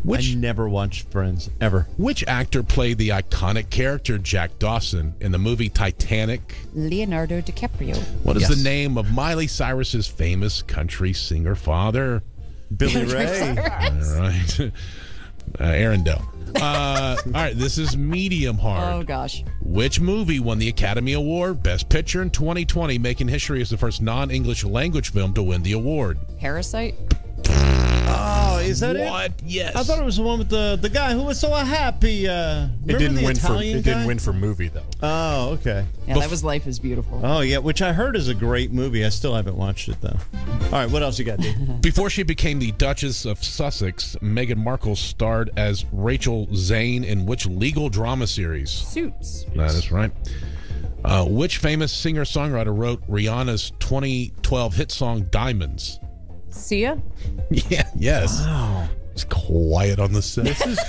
I never watched Friends, ever. Which actor played the iconic character Jack Dawson in the movie Titanic? Leonardo DiCaprio. What is the name of Miley Cyrus's famous country singer father? Billy Ray. All right. Arendelle. All right, this is medium hard. Oh, gosh. Which movie won the Academy Award Best Picture in 2020, making history as the first non-English language film to win the award? Parasite? Oh, is that What? Yes. I thought it was the one with the guy who was so happy. It didn't win for movie, though. Oh, okay. Yeah, that was Life is Beautiful. Oh, yeah, which I heard is a great movie. I still haven't watched it, though. All right, what else you got, Dave? Before she became the Duchess of Sussex, Meghan Markle starred as Rachel Zane in which legal drama series? Suits. That is right. Which famous singer-songwriter wrote Rihanna's 2012 hit song Diamonds? Sia? Yeah, yes. Wow. It's quiet on the set.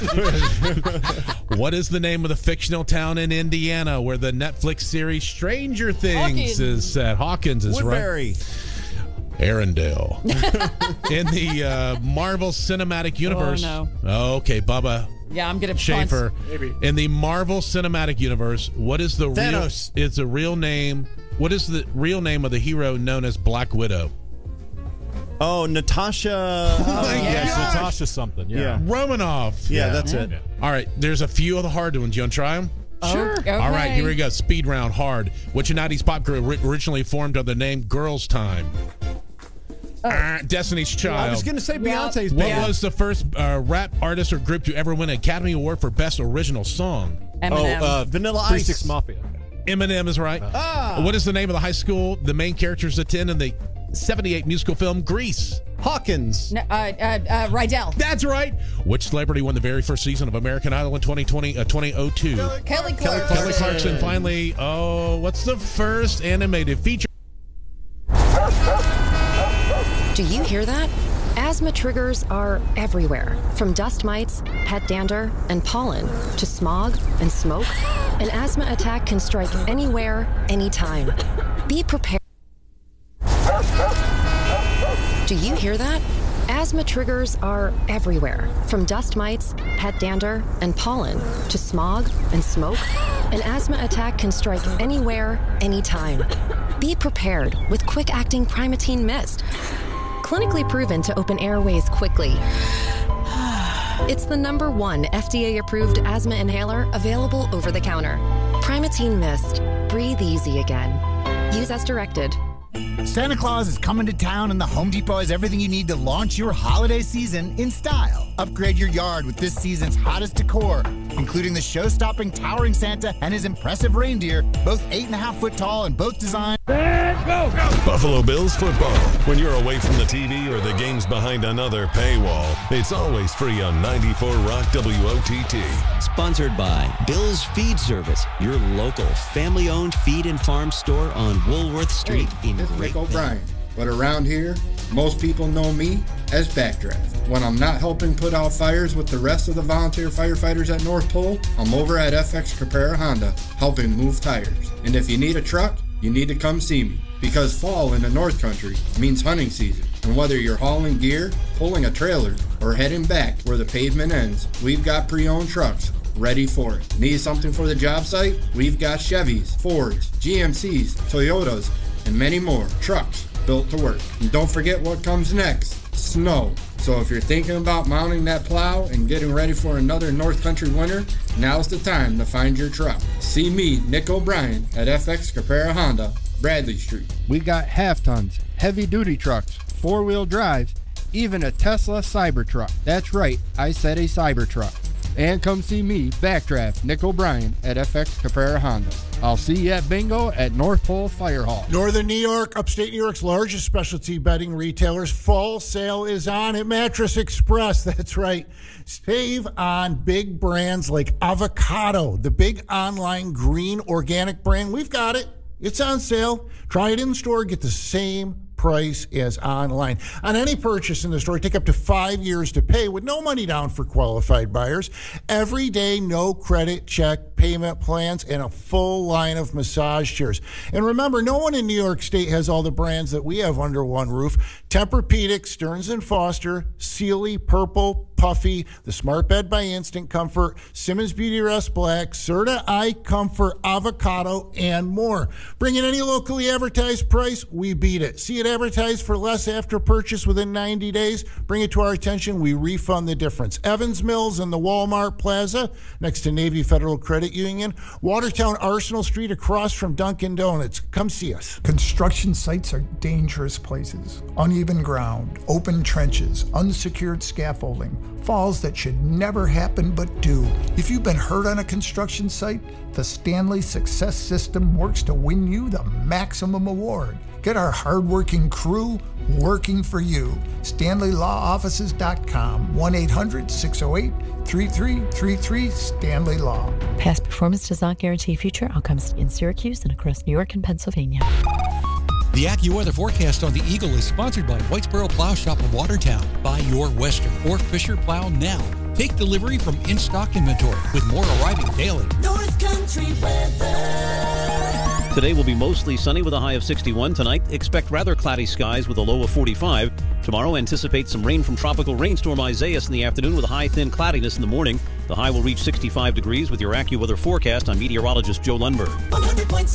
What is the name of the fictional town in Indiana where the Netflix series Stranger Things Hawkins. is set? Hawkins is Woodbury. right. Arendelle. In the Marvel Cinematic Universe. Oh, no. Okay, Bubba Yeah, I'm going to Schaefer. Maybe. In the Marvel Cinematic Universe, what is the Thanos. real? It's a real name. What is the real name of the hero known as Black Widow? Oh, Natasha. Yes, Natasha something. Yeah. Romanoff. Yeah, that's it. All right, there's a few of the hard ones. You want to try them? Sure. Okay. All right, here we go. Speed round hard. Which 90s pop group originally formed under the name Girls Time? Destiny's Child. I was going to say Beyonce's What band. was the first rap artist or group to ever win an Academy Award for Best Original Song? Eminem. Vanilla 3 Ice. 6 Mafia. Eminem is right. What is the name of the high school the main characters attend in the 78 musical film Grease? Hawkins. Rydell. That's right. Which celebrity won the very first season of American Idol in 2002? Kelly Clarkson. Kelly Clarkson. Finally, what's the first animated feature? Do you hear that? Asthma triggers are everywhere, from dust mites, pet dander, and pollen, to smog and smoke. An asthma attack can strike anywhere, anytime. Be prepared. Do you hear that? Asthma triggers are everywhere, from dust mites, pet dander, and pollen, to smog and smoke. An asthma attack can strike anywhere, anytime. Be prepared with quick-acting Primatene Mist. Clinically proven to open airways quickly. It's the #1 FDA-approved asthma inhaler available over the counter. Primatene Mist. Breathe easy again. Use as directed. Santa Claus is coming to town, and the Home Depot has everything you need to launch your holiday season in style. Upgrade your yard with this season's hottest decor, including the show-stopping towering Santa and his impressive reindeer, both 8.5-foot tall and both designed. Buffalo Bills football. When you're away from the TV or the game's behind another paywall, it's always free on 94 Rock WOTT. Sponsored by Bill's Feed Service, your local family-owned feed and farm store on Woolworth Street in It's Great Rick Bend. O'Brien. But around here, most people know me as Backdraft. When I'm not helping put out fires with the rest of the volunteer firefighters at North Pole, I'm over at FX Caprera Honda, helping move tires. And if you need a truck, you need to come see me. Because fall in the North Country means hunting season. And whether you're hauling gear, pulling a trailer, or heading back where the pavement ends, we've got pre-owned trucks ready for it. Need something for the job site? We've got Chevys, Fords, GMCs, Toyotas, and many more trucks built to work. And don't forget what comes next, snow. So if you're thinking about mounting that plow and getting ready for another North Country winter, now's the time to find your truck. See me, Nick O'Brien, at FX Caprera Honda, Bradley Street. We got half tons, heavy duty trucks, 4-wheel drives, even a Tesla Cybertruck. That's right, I said a Cybertruck. And come see me, Backdraft, Nick O'Brien, at FX Caprera Honda. I'll see you at bingo at North Pole Fire Hall. Northern New York, upstate New York's largest specialty bedding retailers. Fall sale is on at Mattress Express. That's right. Save on big brands like Avocado, the big online green organic brand. We've got it. It's on sale. Try it in store. Get the same price as online. On any purchase in the store, take up to 5 years to pay with no money down for qualified buyers. Every day, no credit check payment plans, and a full line of massage chairs. And remember, no one in New York State has all the brands that we have under one roof. Tempur-Pedic, Stearns & Foster, Sealy, Purple, Puffy, the Smart Bed by Instant Comfort, Simmons Beauty Rest Black, Serta Eye Comfort, Avocado, and more. Bring in any locally advertised price, we beat it. See it advertised for less after purchase within 90 days, bring it to our attention, we refund the difference. Evans Mills and the Walmart Plaza, next to Navy Federal Credit Union, Watertown Arsenal Street across from Dunkin' Donuts. Come see us. Construction sites are dangerous places. Uneven ground, open trenches, unsecured scaffolding, falls that should never happen but do. If you've been hurt on a construction site, the Stanley Success System works to win you the maximum award. Get our hardworking crew working for you. StanleyLawOffices.com, 1-800-608-3333, Stanley Law. Past performance does not guarantee future outcomes in Syracuse and across New York and Pennsylvania. The AccuWeather forecast on the Eagle is sponsored by Whitesboro Plow Shop of Watertown. Buy your Western or Fisher plow now. Take delivery from in-stock inventory with more arriving daily. North Country weather. Today will be mostly sunny with a high of 61. Tonight, expect rather cloudy skies with a low of 45. Tomorrow, anticipate some rain from tropical rainstorm Isaias in the afternoon with a high thin cloudiness in the morning. The high will reach 65 degrees with your AccuWeather forecast. I'm meteorologist Joe Lundberg.